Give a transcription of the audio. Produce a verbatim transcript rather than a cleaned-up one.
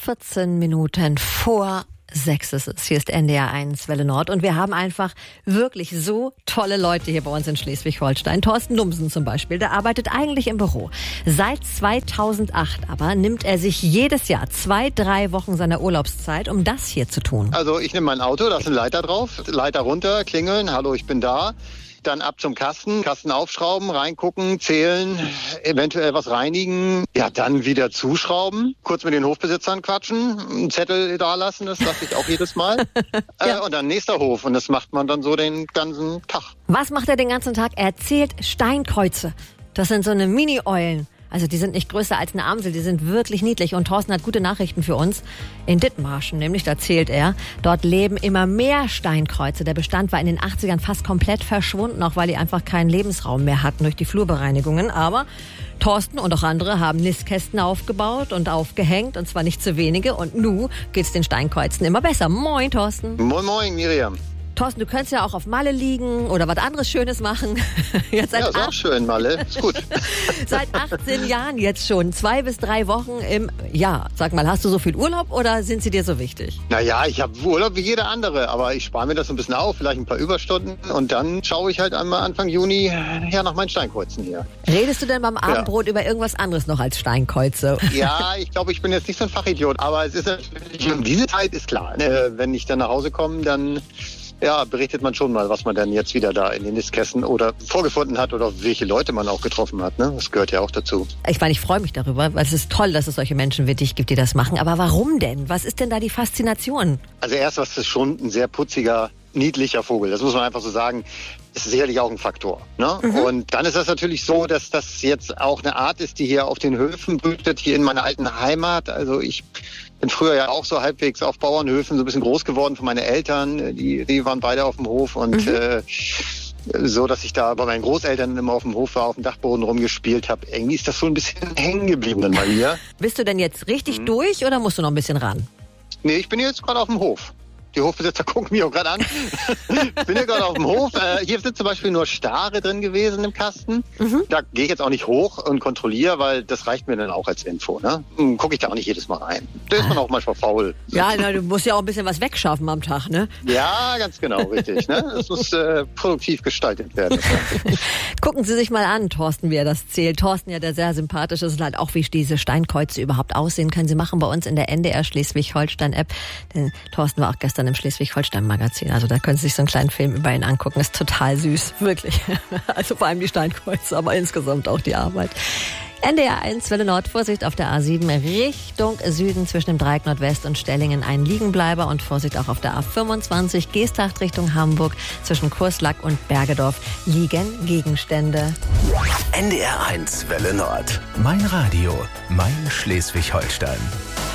vierzehn Minuten vor sechs ist es. Hier ist N D R eins Welle Nord und wir haben einfach wirklich so tolle Leute hier bei uns in Schleswig-Holstein. Thorsten Lumsen zum Beispiel, der arbeitet eigentlich im Büro. Seit zweitausendacht aber nimmt er sich jedes Jahr zwei, drei Wochen seiner Urlaubszeit, um das hier zu tun. Also ich nehme mein Auto, da ist ein Leiter drauf, Leiter runter, klingeln, hallo, ich bin da. Dann ab zum Kasten, Kasten aufschrauben, reingucken, zählen, eventuell was reinigen, ja, dann wieder zuschrauben, kurz mit den Hofbesitzern quatschen, einen Zettel da lassen, das lasse ich auch jedes Mal. ja. äh, und dann nächster Hof und das macht man dann so den ganzen Tag. Was macht er den ganzen Tag? Er zählt Steinkreuze. Das sind so eine Mini-Eulen. Also die sind nicht größer als eine Amsel, die sind wirklich niedlich. Und Thorsten hat gute Nachrichten für uns. In Dithmarschen, nämlich, da zählt er, dort leben immer mehr Steinkreuze. Der Bestand war in den achtzigern fast komplett verschwunden, auch weil die einfach keinen Lebensraum mehr hatten durch die Flurbereinigungen. Aber Thorsten und auch andere haben Nistkästen aufgebaut und aufgehängt, und zwar nicht zu wenige. Und nu geht's den Steinkreuzen immer besser. Moin, Thorsten. Moin, moin, Miriam. Thorsten, du könntest ja auch auf Malle liegen oder was anderes Schönes machen. Jetzt seit ja, ist auch schön, Malle. Ist gut. Seit achtzehn Jahren jetzt schon. Zwei bis drei Wochen im Jahr. Sag mal, hast du so viel Urlaub oder sind sie dir so wichtig? Naja, ich habe Urlaub wie jeder andere, aber ich spare mir das ein bisschen auf, vielleicht ein paar Überstunden. Und dann schaue ich halt einmal Anfang Juni her nach meinen Steinkreuzen hier. Redest du denn beim Abendbrot ja. über irgendwas anderes noch als Steinkreuze? Ja, ich glaube, ich bin jetzt nicht so ein Fachidiot, aber es ist natürlich, um diese Zeit ist klar. Ne? Wenn ich dann nach Hause komme, dann... Ja, berichtet man schon mal, was man dann jetzt wieder da in den Nistkästen oder vorgefunden hat oder welche Leute man auch getroffen hat. Ne? Das gehört ja auch dazu. Ich meine, ich freue mich darüber, weil es ist toll, dass es solche Menschen wie dich gibt, die das machen. Aber warum denn? Was ist denn da die Faszination? Also erst, was ist schon ein sehr putziger, niedlicher Vogel. Das muss man einfach so sagen. Ist sicherlich auch ein Faktor. Ne? Mhm. Und dann ist das natürlich so, dass das jetzt auch eine Art ist, die hier auf den Höfen brütet, hier in meiner alten Heimat. Also ich bin früher ja auch so halbwegs auf Bauernhöfen so ein bisschen groß geworden von meinen Eltern. Die, die waren beide auf dem Hof und mhm. äh, so, dass ich da bei meinen Großeltern immer auf dem Hof war, auf dem Dachboden rumgespielt habe. Irgendwie ist das so ein bisschen hängen geblieben dann mal hier. Bist du denn jetzt richtig mhm. durch oder musst du noch ein bisschen ran? Nee, ich bin jetzt gerade auf dem Hof. Die Hofbesitzer gucken mich auch gerade an. Ich bin ja gerade auf dem Hof. Äh, hier sind zum Beispiel nur Stare drin gewesen im Kasten. Mhm. Da gehe ich jetzt auch nicht hoch und kontrolliere, weil das reicht mir dann auch als Info. Ne? Gucke ich da auch nicht jedes Mal rein. Da ist man auch manchmal faul. Ja, na, du musst ja auch ein bisschen was wegschaffen am Tag, ne? Ja, ganz genau, richtig. Ne? Das muss äh, produktiv gestaltet werden. Gucken Sie sich mal an, Thorsten, wie er das zählt. Thorsten, ja, der sehr sympathisch ist, und halt auch, wie diese Steinkreuze überhaupt aussehen können. Sie machen bei uns in der N D R Schleswig-Holstein-App. Denn Thorsten war auch gestern im Schleswig-Holstein-Magazin. Also da können Sie sich so einen kleinen Film über ihn angucken. Ist total süß, wirklich. Also vor allem die Steinkreuze, aber insgesamt auch die Arbeit. N D R eins Welle Nord, Vorsicht auf der A sieben Richtung Süden zwischen dem Dreieck Nordwest und Stellingen ein Liegenbleiber, und Vorsicht auch auf der A fünfundzwanzig Geesthacht Richtung Hamburg zwischen Kurslack und Bergedorf liegen Gegenstände. N D R eins Welle Nord. Mein Radio, mein Schleswig-Holstein.